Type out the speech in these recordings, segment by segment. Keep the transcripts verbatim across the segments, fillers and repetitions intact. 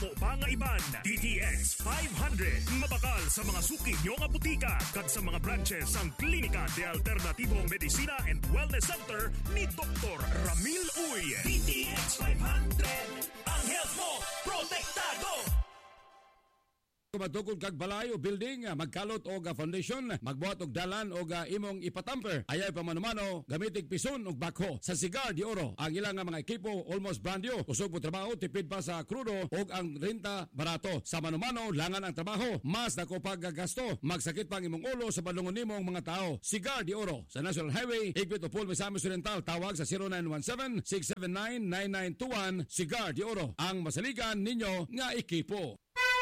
dako pa nga iban. D T X five hundred. Mabakal sa mga suki nyo nga butika kag sa mga branches ang Klinika de Alternativo Medicina and Wellness Center ni Doctor Ramil Uy. D T X five hundred. Ang health mo, protektado! Matukod kag balayo building, magkalot og foundation, magbuhat og dalan og imong ipatamper. Ayay pamanumano, gamitig pison og bakho. Sa Cigar de Oro, ang ilang mga ekipo almost brand new. Usog po trabaho, tipid pa sa krudo og ang renta barato. Sa manumano, langan ang trabaho, mas dako paggasto. Magsakit pang imong ulo sa balungon nimong mga tao. Cigar de Oro, sa National Highway, Higpit o Paul, Misamis Oriental. Tawag sa zero nine one seven, six seven nine, nine nine two one. Cigar de Oro, ang masaligan ninyo nga ekipo.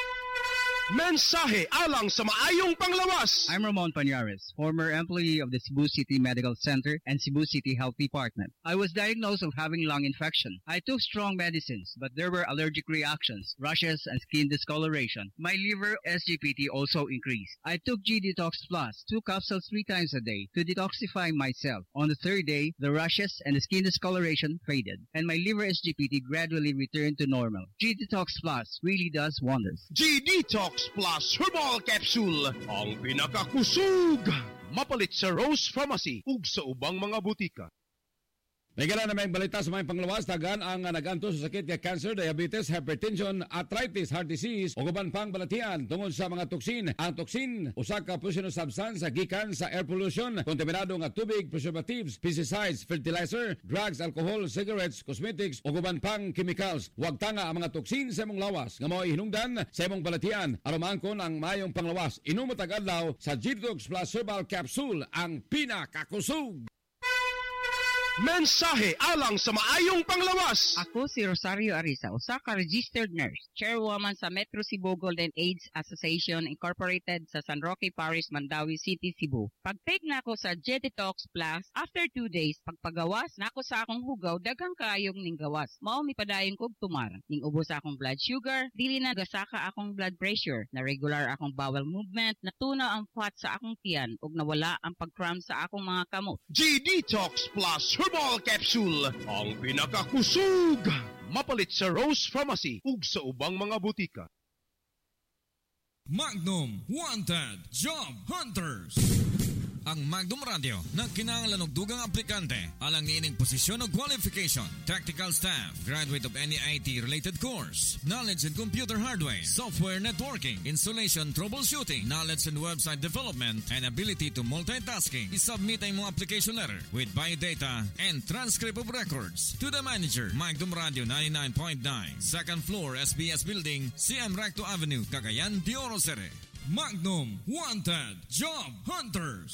Mensahe alang sa maayong panglawas. I'm Ramon Pañares, former employee of the Cebu City Medical Center and Cebu City Health Department. I was diagnosed of having lung infection. I took strong medicines, but there were allergic reactions, rashes, and skin discoloration. My liver S G P T also increased. I took G Detox Plus, two capsules three times a day to detoxify myself. On the third day, the rashes and the skin discoloration faded, and my liver S G P T gradually returned to normal. G Detox Plus really does wonders. G Detox Plus Herbal Capsule, ang pinakakusog. Mapalit sa Rose Pharmacy ug sa ubang mga butika. May gala na may balita sa mga panglawas, tagan ang naganto sa sakit ng cancer, diabetes, hypertension, arthritis, heart disease, o guban pang balatian tungod sa mga toksin. Ang toksin, usa ka poisonous substance gikan sa air pollution, kontaminado nga tubig, preservatives, pesticides, fertilizer, drugs, alcohol, cigarettes, cosmetics, o guban pang chemicals. Huwag tanga ang mga toksin sa imong lawas nga mao hinungdan sa imong balatian. Aron maangkon ang mayong panglawas, inumo tag-adlaw sa G Detox Plus Herbal Capsule, ang pinakakusog. Mensahe alang sa maayong panglawas. Ako si Rosario Arisa, usa ka registered nurse, chairwoman sa Metro Cebu Golden AIDS Association Incorporated sa San Roque Parish, Mandawi City, Cebu. Pag-take na ako sa G Detox Plus, after two days, pagpagawas na ako sa akong hugaw, daghang kaayong ning gawas. Mao mi padayon kog tumar. Ning ubos sa akong blood sugar, dili na gasaka akong blood pressure, na regular akong bowel movement, natunaw ang fat sa akong tiyan, ug nawala ang pag-cramp sa akong mga kamot. G Detox Plus Herbal Capsule, ang pinakakusog. Mapalit sa Rose Pharmacy ug sa ubang mga butika. Magnum Wanted Job Hunters. Ang Magnum Radio na kinahanglan og dugang aplikante alang niining posisyon o qualification, technical staff, graduate of any I T-related course, knowledge in computer hardware, software networking, installation, troubleshooting, knowledge in website development, and ability to multitasking. Isubmit ang mga application letter with biodata and transcript of records to the manager, Magnum Radio ninety-nine point nine, second floor S B S Building, C M Recto Avenue, Cagayan de Oro City. Magnum Wanted Job Hunters.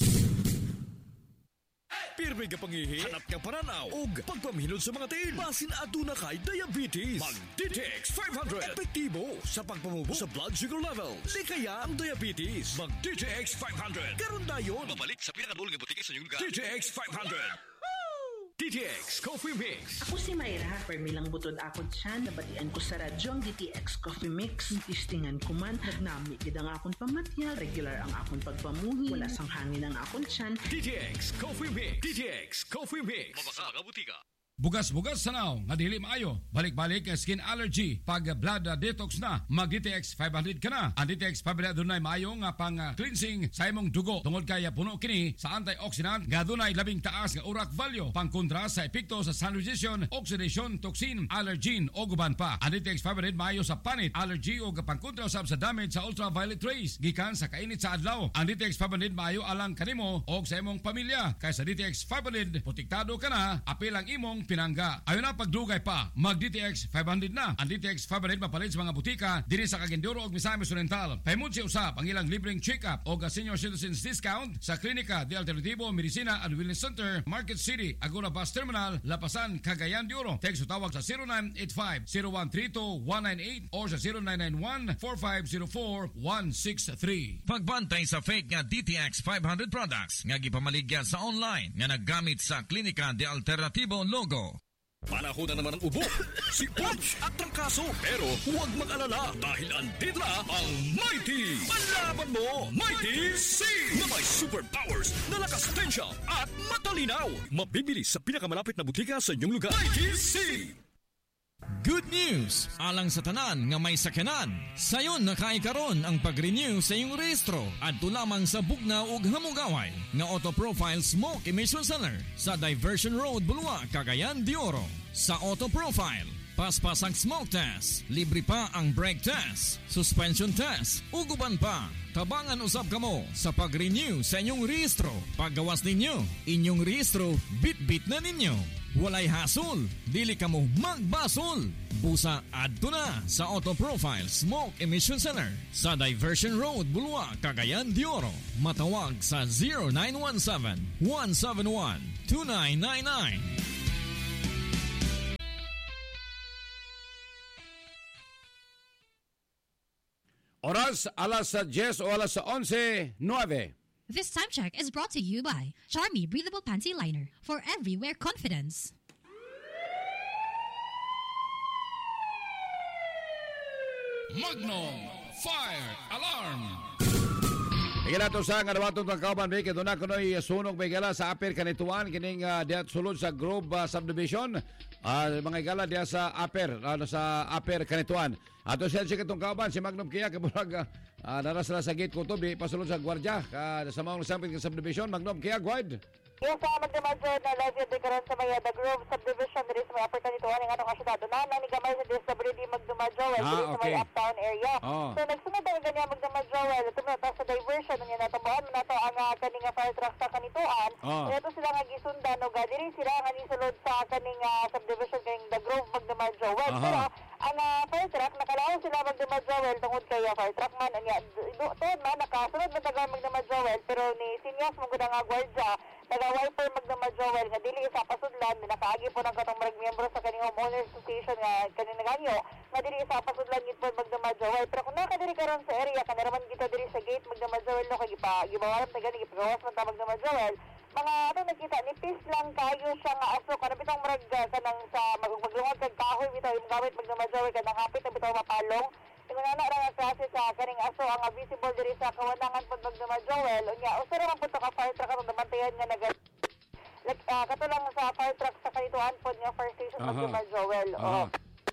Pirmi ka pangihi, hanap ka pananaw, ug pagpamhilod sa mga tiil. Basin aduna kay diabetes. Mag D T X five hundred. Epektibo sa pagpamubo sa blood sugar levels. Likaya ang diabetes. Mag D T X five hundred. Karon dayon. Babalik sa pinakadulong nga butika sa inyong lugar. D T X five hundred. D T X Coffee Mix. Ako si Mayra, permilang butod akong tiyan. Nabatian ko sa radyo ang D T X Coffee Mix. Tistingan ko man, nagnami gid ang akong pamatya. Regular ang akong pagpamuhi. Wala sang hangin ang akong tiyan. D T X Coffee Mix. D T X Coffee Mix. Mabasa mga butika. Bugas-bugas sanaw, nga dili maayo. Balik-balik kay skin allergy. Pag blood detox na, mag D T X five hundred ka na. Ang D T X five hundred dunay maayo nga pang cleansing sa imong dugo. Tungod kay puno kini sa antioxidant nga dunay labing taas nga urak value. Pang-kontra sa epekto sa sun radiation, oxidation, toxin, allergen o guban pa. Ang D T X five hundred maayo sa panit, allergy o pang-kontra usab sa damage sa ultraviolet rays gikan sa kainit sa adlaw. Ang D T X five hundred maayo alang kanimo o sa imong pamilya. Kay sa D T X five hundred protektado ka na, apil ang imong pinangga. Ayon na pagdugay pa, mag D T X five hundred na. Ang D T X five hundred mapalit sa mga butika diri sa Cagayan ug Misamis Oriental. Paymud si usab ang ilang libreng check-up o senior citizens discount sa Klinika de Alternativo Medicina and Wellness Center, Market City, Agora Bus Terminal, Lapasan, Cagayan de Oro. Text o tawag sa zero nine eight five, zero one three two, one nine eight or sa zero nine nine one, four five zero four, one six three. Pagbantay sa fake nga D T X five hundred products nga gipamaligya sa online nga naggamit sa Klinika de Alternativo logo. Panahon na naman ang ubo, si Pops at trangkaso. Pero huwag mag-alala dahil andito na ang Mighty. Panlaban mo, Mighty C! Na may superpowers na lakas tensya at matalinaw. Mabibili sa pinakamalapit na butika sa inyong lugar. Mighty C! Good news! Alang sa tanan nga may sakyanan. Sayon nakaikaron ang pag-renew sa iyong rehistro at lamang sa bugnaw ug hamugaway nga Auto Profile Smoke Emission Center sa Diversion Road, Bulwa, Cagayan de Oro. Sa Auto Profile, paspas ang smoke test, libre pa ang brake test, suspension test, uguban pa. Tabangan usab kamo sa pag-renew sa inyong rehistro. Paggawas ninyo, inyong rehistro, bit-bit na ninyo. Walay hasol, dili kamo magbasol. Busa adto na sa Auto Profile Smoke Emission Center sa Diversion Road, Bulwa, Cagayan de Oro. Matawag sa zero nine one seven, one seven one, two nine nine nine. Oras alas diyes o alas onse, nueve. This time check is brought to you by Charmy Breathable Panty Liner for everywhere confidence. Magnum Fire Alarm! Higala to sa nga nawaton ng kauban may kito na kuno'y sunog may gala sa Aper Kanituan kining uh, diat sulod sa Grove uh, Subdivision uh, mga gala diya sa Aper uh, sa Aper Kanituan. Ato siya siya kitong kauban si Magnum Kia kabulag uh, naras na sa gate ko to di pasulod sa gwardya uh, sa mga sampit ng subdivision. Magnum Kia guard. Yes, sa magdamadyo na levy at karon sa may The Grove Subdivision diri sa may Upper Kanituan ng atong kasyudad. Na nanigamay sa D S W D magdamadyo well, ah, diri sa may okay. uptown area. Oh. So nagsunod ang ganyan magdamadyo well, ito na sa diversion nga natabuan na to ang uh, kaning fire truck sa Kanituan. Oh. Ito sila nga gisundan no diri sila nga nisulod sa kaning uh, subdivision kay The Grove magdamadyo well. Uh-huh. Pero ang uh, fire truck nakalaw sila magdamadyo well tungod kay uh, fire truck man anya tuod man nakasunod na taga magdamadyo well pero ni Sinyas mo gud nga gwardya taga-wiper magdamadjowel nga dili isa pasudlan nakaagi po ng katong marag miyembro sa kaning homeowners association nga kaning naganyo nga dili isa pasudlan gid po magdamadjowel pero kung nakadiri karon sa area kanaraman kita diri sa gate magdamadjowel no kay gipa gibawaran ta gani gipagawas man ta magdamadjowel mga ato nakita nipis lang kayo siya nga aso kana bitong marag kanang sa maglungod kag kahoy bitaw imong gamit magdamadjowel kanang hapit na bitaw mapalong. Kung na nga klase sa kaning aso ang visible diri sa kawanangan pag magdamadjowel unya usa ra man punto ka fire truck atong nabantayan nga naga like uh, katulang sa fire truck sa Kanituan pod nga fire station uh-huh. magdamadjowel uh-huh.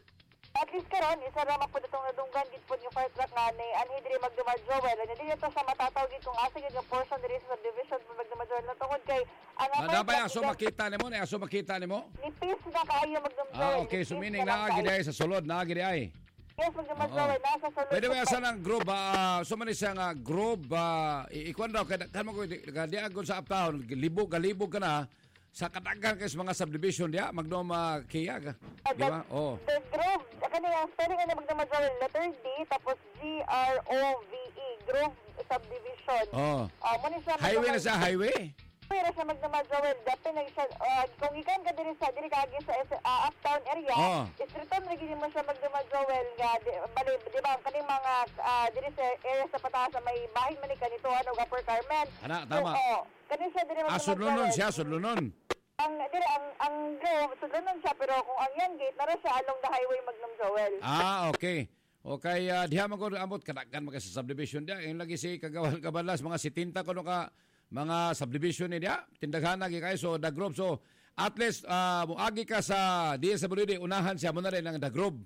oh. At least karon isa ra man pud itong nadunggan gid pod nga fire truck nga ni anhi diri magdamadjowel unya dili to sa matataw gid kung asa gid nga portion diri sa subdivision pag magdamadjowel na tungod kay ang Nadabay aso makita nimo ni aso makita nimo nipis na kaayo magdamadjowel. Ah okay so meaning naa gid ay sa sulod naa gid ay. Yes, magdamadjowel nasa sulod. Pwede ba sa ng group uh, so man isang uh, group uh, ikuan daw kan mo ko di agon sa uptown libog galibog ka na sa kadagan kay mga subdivision dia Magnum uh, Kia ka. Di ba? Oh. The Grove kani ang spelling nga magdamadjowel letter D tapos G R O V E Grove Subdivision. Oh. Uh, muna siya highway na sa highway. Pero sa magdamadjowel dati na siya uh, kung ikan ka diri sa diri kaagi sa uh, uptown area oh. istriton ra gid mo siya magdamadjowel nga di, bali di ba kaning mga uh, diri sa area sa pataas sa may bahin man ni kanito ano Upper Carmen. Ana tama. So, oh, kani siya diri magdamadjowel. Asudlunon siya sudlunon. Ang diri ang ang Grove sudlunon siya pero kung ang yan gate nara siya along the highway magdamadjowel. Ah okay. Okay, uh, diha man ko amot kadagan mga sa subdivision dia. Yung lagi si kagawan kabalas mga sitinta kuno ka mga subdivision ni dia tindaghan lagi kay so the group so at least uh, muagi ka sa D S W D unahan siya mo na rin ang the group.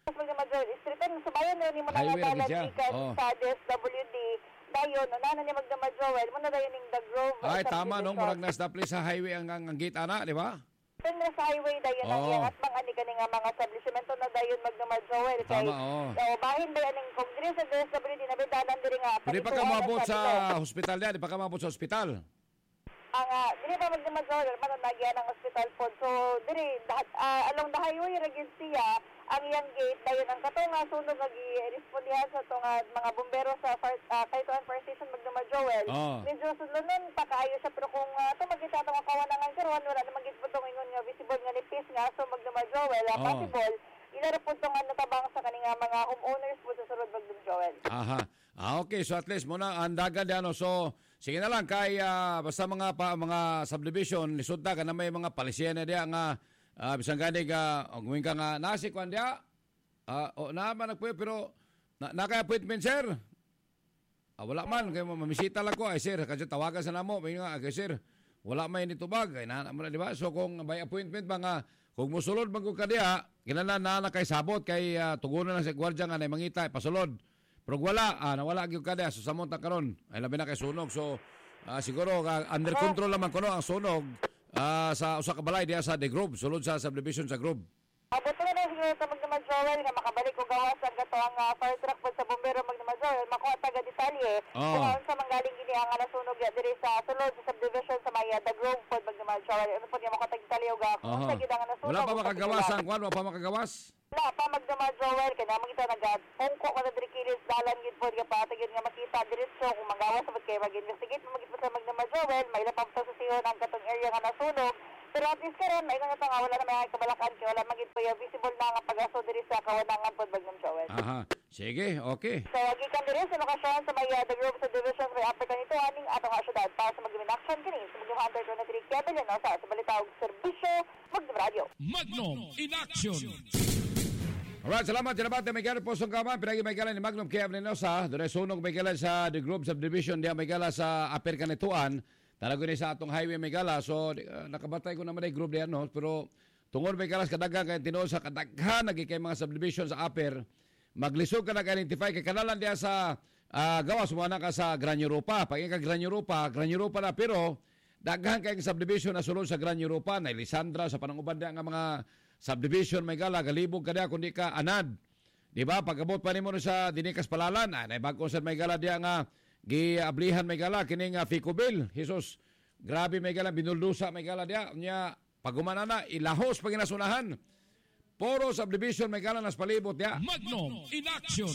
Istritan sa bayan ni mo na dalan oh. sa D S W D dayon unahan ni magdamadjowel mo na dayon ning the Grove. Ay tama no murag nas dapat sa highway ang, ang, ang gate ana di ba? Ito na sa highway dayon ang oh. at mga ani kani nga mga establishmento na dayon magdamadjowel kay tama oh. so, bahin ba aning kung diri sa D S W D na bidalan diri nga di pa ka maabot sa hospital dia di pa ka maabot sa hospital. Ang uh, diri pa magdamadjowel man nagyan ang hospital pod so diri uh, along the highway ra gid siya ang iyang gate dayon ang katong nga sunog nga gi-respondihan sa tong uh, mga bombero sa fire, uh, Kanituan Fire Station magdamadjowel. Oh. Medyo sudlonon pa kaayo siya pero kung uh, ito magkita itong kawanangan karon wala naman gid po itong ingon nga visible nga nipis nga so magdamadjowel uh, oh. possible inara po itong natabang sa kaninga mga homeowners po sa sulod magdamadjowel. Aha. Ah okay so at least muna andagan di ano so sige na lang kay uh, basta mga pa, mga subdivision lisod ta ka na may mga palisiyan na diya nga uh, bisang gani ka gawin ka nga nasi kwan diya uh, o na man nagpuyo pero na, naka-appointment sir ah, wala man kay mamisita lang ko ay sir kasi tawagan sa namo may nga kay sir wala may nitubag ay na mo na di ba so kung may appointment mga Kung musulod man ko kadiya, kinala na na kay sabot kay uh, tugunan lang sa gwardiya nga na mangita pasulod. Pero wala, ah, nawala gyud kadiya so samot ta karon. Ay labi na kay sunog. So uh, siguro uh, under control naman kuno ang sunog uh, sa usa ka balay diya sa De Grove, sulod sa subdivision sa Grove. Abot na na siguro sa Magdamag Joel nga makabalik ko gawas ang gato ang uh, fire truck po sa bombero Magdamag Joel. Makuha taga detalye. Oh. Kung sa manggaling gini ang nasunog ya diri sa sulod sa subdivision sa Maya The Grove po Magdamag Joel. Ano po niya makuha taga detalye og kung sa gid ang nasunog. Wala pa makagawas ang kwan, wala pa makagawas. Wala pa Magdamag Joel kay naman kita nagad. Pungko ko na diri kilis dalan gid po nga patagid nga makita diretso kung magawas sa kay mag-investigate magit sa Magdamag Joel. May lapang sa sisiyon ang katong area nga nasunog. Pero at least karon may nga nga wala na may kabalakan kay wala magit pa visible na nga pag-aso diri sa kawanangan pod Bagnom Joel. Aha. Sige, okay. So gikan diri sa lokasyon sa Maya The Grove Subdivision sa Upper Canito aning atong syudad para sa mag-in action kini sa Magdamag Hunter twenty-three Kevin no sa sa balitawag serbisyo Magdamag Radio. Magnum in action. Alright, salamat. Tinabate may gala po sa kaman. Pinagi may gala ni Magnum Kevin Lenosa. Doon ay sunog may gala sa The Grove Subdivision. Diya may gala sa Upper Canituan. Talago ni sa atong highway may gala. So, uh, nakabatay ko naman ay group diyan, no? Pero, tungod may gala sa kadaghan, kaya tinuod sa kadaghan, naging mga subdivision sa upper, maglisod ka nag-identify, kay kanalan diya sa uh, gawas, sumana ka sa Gran Europa. Pag ka Gran Europa, Gran Europa na, pero, daghan kayong subdivision na sulod sa Gran Europa, na Lisandra, sa pananguban diya nga mga subdivision may gala, galibog ka diya, kundi ka anad. Diba? Pagkabot pa ni mo sa Dinikas Palalan, ah, naibagkong sa may gala diya nga, giablihan may gala kining uh, Ficobil. Jesus, grabe may gala binuldusa may gala dia nya pagumana na ilahos pag inasunahan. Puro subdivision may gala nas palibot dia. Magnum in action.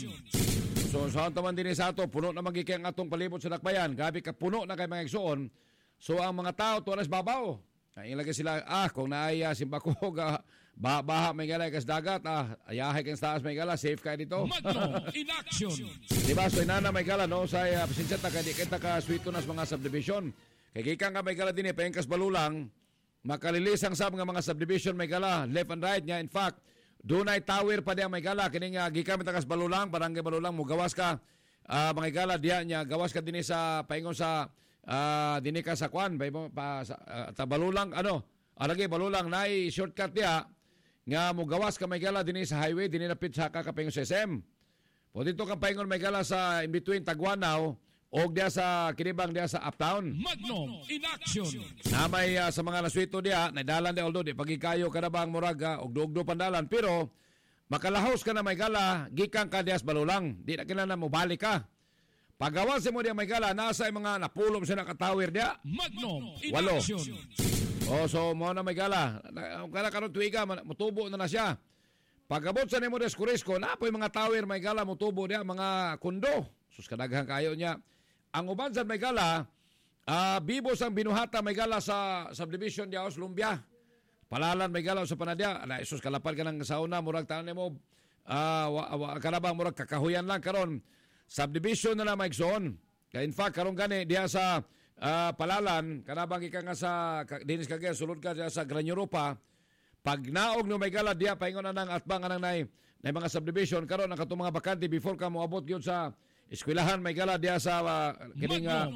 So sa taman din sa ato puno na magikay ang atong palibot sa Dakbayan. Grabe ka puno na kay mga igsoon. So ang mga tao tuwas babaw. Ay ilagay sila ah kung naaya simbakog ah, baha may gala kas dagat ah ayahay kang taas may gala safe kay dito. Magnum in action. Diba so inana may gala no sa uh, pasensya ta kay di kita ka sweeto nas mga subdivision. Kay gikan ka may gala dinhi paingkas balulang makalilisang sab nga mga subdivision may gala left and right nya in fact dunay tower pa diya may gala kining uh, gikan ta kas balulang barangay balulang mo gawas ka uh, mga gala diya nya gawas ka dinhi sa paingon sa uh, dinhi ka sa kwan pa, pa sa, uh, ta balulang ano alagi balulang nay shortcut diya nga mo gawas ka may gala dinhi sa highway dinhi napit sa kakapingon sa S M. Po dito kang paingon may gala sa in between Tagwanaw og diya sa kinibang diya sa Uptown. Magnum in action. Na may uh, sa mga naswito diya nadalan di although di pagikayo ka na bang murag uh, og dugdo pandalan pero makalahos ka na may gala gikan ka diya sa balulang di na kinahanglan mo balik ka. Pagawas mo diya may gala nasa mga napulom sa nakatower diya. Magnum in Walo. action. Oh, so mo na may gala. Kala karon tuiga mutubo na na siya. Pagabot sa nimo Descurisco, na po mga tower may gala mutubo diya mga kundo. Sus kadaghan kayo niya. Ang uban sa may gala, uh, bibos ang binuhata may gala sa subdivision diya os Lumbia. Palalan may gala sa panadya. Ala sus kalapal ka ng sauna murag tanan nimo ah uh, kanabang murag kakahuyan lang karon. Subdivision na na maigsoon. Kaya in fact karon gani diya sa Uh, Palalan, kanabang ika nga sa dinis kagaya, sulod ka sa Gran Europa, pag naog no may gala diya, paingon na ng atbang anang nay, nay mga subdivision, karon ang katong mga bakante before ka moabot yun sa eskwelahan, may gala diya sa uh, kining uh,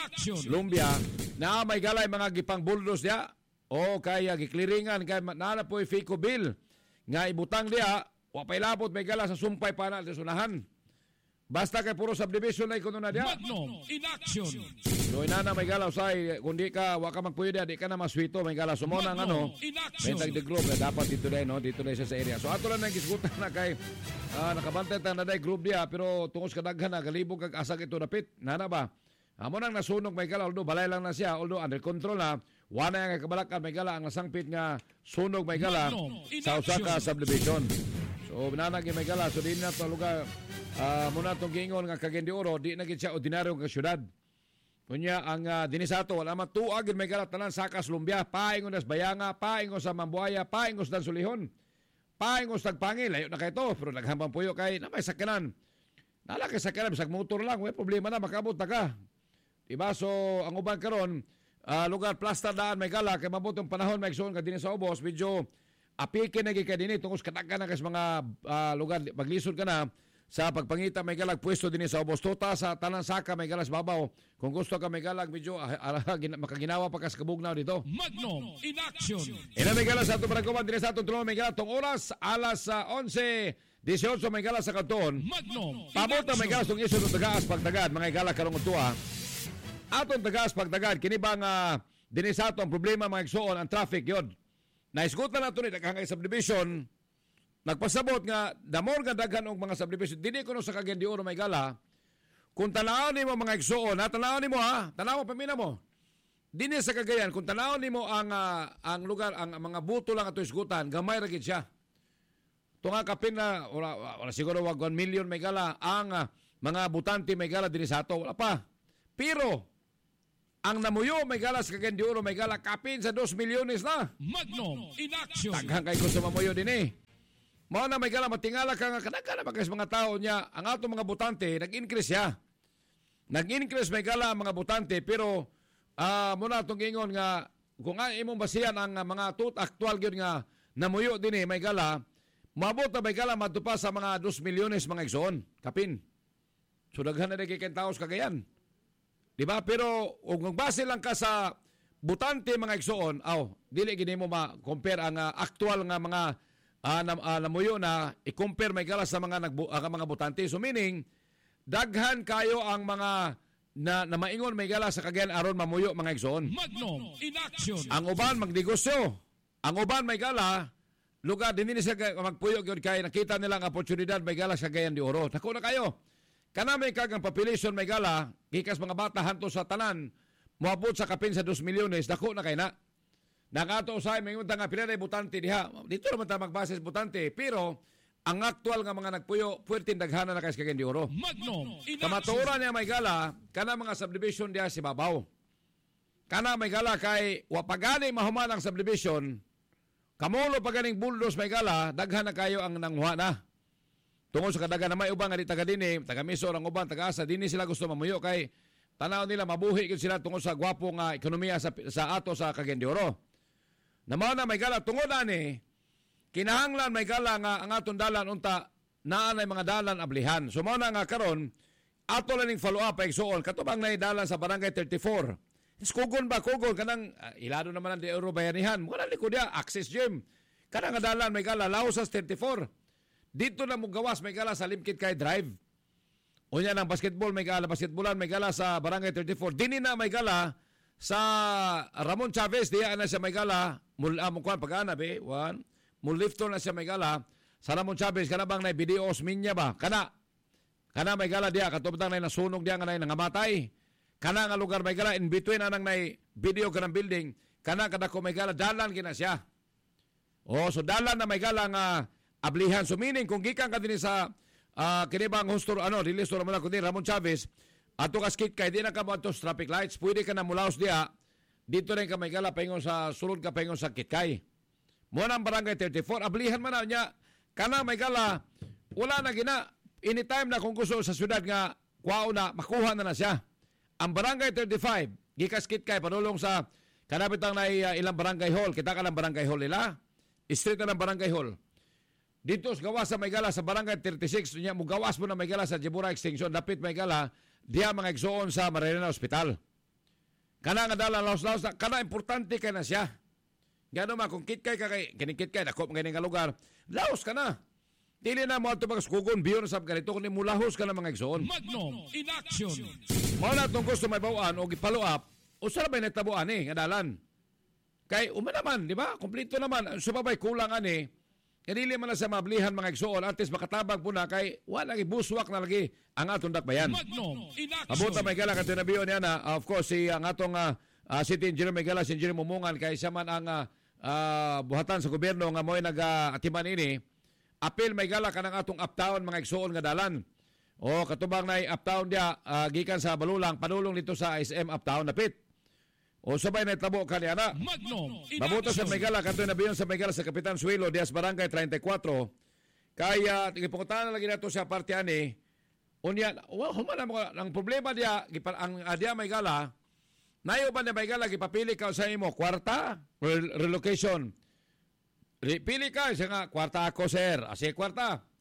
Lumbia, na may gala mga gipang bulldoze diya, o kaya gikliringan, kaya nana po Fico Bill, nga ibutang diya, wapay lapot may gala sa sumpay pa na sunahan. Basta kay puro subdivision na ikono na diya. Magnum in action. So inana may galaw say kundi ka wa ka magpuyo diya di ka na maswito may galaw sumo nang ano. May tag the group na dapat dito dai no dito dai sa area. So ato lang nang gisgutan na kay uh, nakabantay ta na dai group diya pero tungos kadaghan na galibog kag asag ito dapit. Nana ba? Amo nang nasunog may galaw although balay lang na siya although under control na wala nga kabalakan may gala ang nasangpit nga sunog may gala sa Osaka subdivision. So binanagi may gala so din na to lugar uh, muna itong gingon nga Cagayan de Oro di na gid siya ordinaryong ka syudad. Kunya ang uh, dinisato wala man tuag may gala tanan Sakas Lumbia paingon nas Bayanga paingon sa Mambuaya paingon sa Sulihon paingon sa Tagpangil layo na kay to pero naghambang puyo kay na may sakyanan. Nala kay sakyanan bisag motor lang way problema na makabot ta ka. Diba so ang uban karon uh, lugar plaster daan may gala kay mabutong panahon may igsoon ka dinhi sa ubos medyo apike na gika dinhi tungos kadaghan na kas mga uh, lugar maglisod ka na sa pagpangita may galag pwesto din sa Obostota sa Tanan Saka may galas babaw. Kung gusto ka may galag medyo ah, ah, makaginawa pa kas kabugnaw dito. Magnum in action. Ina may galas sa atong barangay din sa atong tulong may galas tong oras alas sa eleven eighteen may galas sa kanton. Magnum. Pabota may galas tong isu ng tagaas pagdagad mga galas karong tuwa. Atong tagaas pagdagad kini bang uh, dinhi sa atong problema mga igsoon ang traffic yod. Naisgutan nato ni daghang subdivision. Nagpasabot nga damor nga daghan og mga subdivision dinhi kuno sa Cagayan de Oro may gala. Kung tanaw nimo mga igsoon, ha tanaw nimo ha, tanaw pamina mo. Dinhi sa Cagayan kung tanaw nimo ang uh, ang lugar ang mga buto lang ato isgutan, gamay ra gid siya. Tunga kapin na wala, wala siguro wag one million may gala ang uh, mga butante may gala dinhi sa ato, wala pa. Pero ang namuyo may gala sa Cagayan de Oro may gala kapin sa two milyones na. Magnum in action. Taghang kay gusto mamuyo din eh. Mao na may gala matingala ka nga kadaghan na mga mga tao niya ang ato mga butante nag-increase siya. Nag-increase may gala ang mga butante pero uh, muna itong ingon nga kung nga imong basihan ang uh, mga tut actual gyud nga namuyo din eh may gala mabot na may gala matupa sa mga two milyones mga igsoon kapin. So daghan na kay taos Cagayan. Di ba? Pero kung base lang ka sa butante mga igsoon, aw, dili gini mo ma-compare ang uh, actual nga mga uh, na, uh, namuyo na i-compare may gala sa mga nagbu, uh, mga butante. So meaning daghan kayo ang mga na, na maingon may gala sa Cagayan aron mamuyo mga igsoon. Magnum in action. Ang uban magnegosyo. Ang uban may gala lugar din ni sa magpuyo gyud kay nakita nila ang oportunidad may gala sa Cagayan de Oro. Dako na kayo. Kana may kagang population may gala, gikas mga bata hanto sa tanan, moabot sa kapin sa two milyones, dako na kay na. Nakato usay may unta nga pila na butante diha. Dito naman ta magbase sa butante, pero ang aktual nga mga nagpuyo, puwerteng daghana na kay Cagayan de Oro. Magnum in action. Kamatuoran niya may gala, kana mga subdivision diha si babaw. Kana may gala kay wapagani mahuman ang subdivision, kamulo paganing buldos may gala, daghan na kayo ang nanghuha na. Tungod sa kadaga na may ubang nga di taga dini, taga Misor ang ubang taga asa, dini sila gusto mamuyo kay tanaw nila mabuhi gyud sila tungod sa gwapo nga ekonomiya sa, sa ato sa Cagayan de Oro. Namaw na may gala tungod ani kinahanglan may gala nga ang aton dalan unta naa nay mga dalan ablihan. So mao na nga karon ato lang ning follow up ay igsoon katubang nay dalan sa barangay thirty-four. Iskugon ba kugon kanang uh, ilado naman ang de Oro bayanihan. Wala likod dia access gym. Kanang nga dalan may gala Lausas thirty-four. Dito na mo gawas may gala sa Limkit Kay Drive. Unya ng basketball may gala, basketballan may gala sa Barangay thirty-four. Dini na may gala sa Ramon Chavez, diya na siya may gala. Mul uh, mukhaan pag-ana be, one. Mulifton na siya may gala sa Ramon Chavez. Kana bang na videos minya ba? Kana. Kana may gala diya katubtang na nasunog diya nga na nangamatay. Kana nga lugar may gala in between anang na video kanang building. Kana kada ko may gala dalan gina siya. Oh, so dalan na may gala nga ablihan. So meaning kung gikan ka din sa uh, kinibang hostor ano release to naman ako din Ramon Chavez ato kaskit kay di na ka mo atos traffic lights pwede ka na mulaos diha dito rin ka may gala paingon sa sulod ka paingon sa Kitkay mo nang barangay thirty-four ablihan man na niya kana may gala wala na gina anytime na kung gusto sa syudad nga kwao na makuha na na siya ang barangay thirty-five gikaskit kay padulong sa kanabitang na uh, ilang barangay hall kita ka lang barangay hall nila street na ng barangay hall. Dito sa gawas sa Maygala sa Barangay thirty-six, niya mo gawas mo na Maygala sa Jebura Extension, dapit Maygala, diya mga igsoon sa Marilena Hospital. Kana nga dala laos-laos, kana importante kay na siya. Gano ma, kung kitkay ka kay, kinikit kay, dako mga nga lugar, laos ka na. Dili na mo ito pagsukugon, biyon sa ganito, kundi mulahos ka na mga igsoon. Magnum in action. Mao na itong gusto may bawaan o follow up, o saan ba yung nagtabuan eh, nga dalan? Kay, uma naman, di ba? Kompleto naman, subabay kulang ani, kanili man na sa mablihan mga igsoon, antes makatabag po na kay wala lagi buswak na lagi ang atong dakbayan. Magnum in action. Abuta may gala kanto na biyon niya na, of course, si ang atong uh, uh, City Engineer may gala, si Engineer Mumungan, kay siya man ang uh, uh, buhatan sa gobyerno nga mo'y nag-atiman uh, ini, apil may gala ka ng atong uptown mga igsoon nga dalan. O katubang na uptown dia, uh, gikan sa Balulang, panulong dito sa S M uptown na pit. O sabay na itabo ka niya na. Magnum in Mabuto sa action. Maygala, kanto na biyon sa Maygala sa Kapitan Suelo, Dias Barangay thirty-four. Kaya, tigipungutahan na lagi na ito sa partiyan eh. Unya, well, humana mo, ang problema diya, ang adya Maygala, nayo ba na Maygala, gipapili ka sa imo, kwarta, relocation. Pili ka, siya nga, kwarta ako, sir. Asi, kwarta.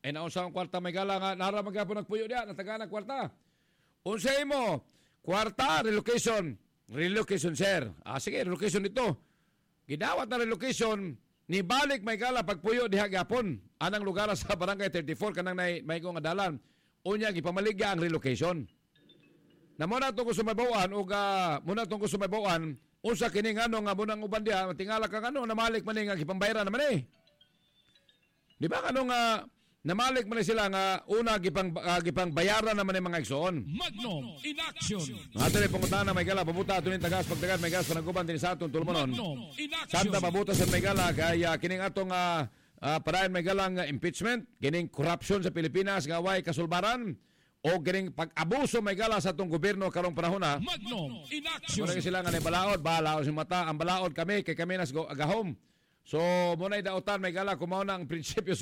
Ay naunsa ang kwarta may gala nga nara magapon nagpuyo diha nataga na kwarta. Unsay mo? Kwarta relocation. Relocation sir. Ah sige, relocation ito. Gidawat na relocation ni balik may gala pagpuyo diha gapon. Anang lugar sa barangay thirty-four kanang may may nga dalan. Unya gipamaligya ang relocation. Na muna itong sumabawan o uh, muna itong sumabawan unsa kining ano nga munang uban diha tingala kang ano namalik man nga gipambayaran naman eh. Di ba ano nga namalik man sila nga una gipang uh, gipang bayaran naman ang mga igsoon. Magnum in action. Ato ni pangutana may gala pabuta ato ni tagas pagdagan may gas panaguban din sa atong tulmonon. Santa pabuta sa may gala kaya kining atong uh, uh, parayan may galang uh, impeachment, kining corruption sa Pilipinas nga way kasulbaran o kining pag-abuso may gala sa atong gobyerno karong panahon na. Magnum in action. Muna sila nga ni balaod, balaod si mata ang balaod kami kay kami nas go agahom. So, muna idautan may gala kumaw na ang prinsipyo